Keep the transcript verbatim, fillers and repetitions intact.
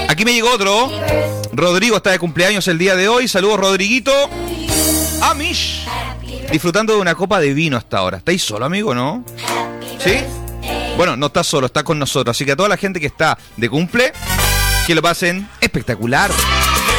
Aquí me llegó otro. Rodrigo está de cumpleaños el día de hoy. Saludos, Rodriguito. Amish. Disfrutando de una copa de vino hasta ahora. ¿Estáis solo, amigo, no? ¿Sí? Bueno, no estás solo, está con nosotros. Así que a toda la gente que está de cumple, que lo pasen espectacular.